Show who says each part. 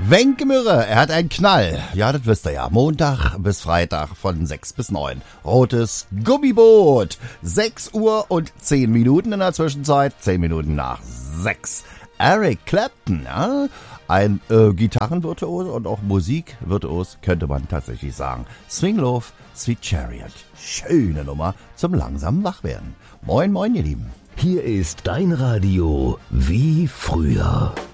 Speaker 1: Wenke Mürre, er hat einen Knall. Ja, das wisst ihr ja. Montag bis Freitag von 6 bis 9. Rotes Gummiboot. 6 Uhr und 10 Minuten in der Zwischenzeit. 10 Minuten nach 6. Eric Clapton, ja? Ein Gitarrenvirtuos und auch Musikvirtuos, könnte man tatsächlich sagen. Swing Love, Sweet Chariot. Schöne Nummer zum langsamen Wachwerden. Moin, moin, ihr Lieben.
Speaker 2: Hier ist dein Radio wie früher.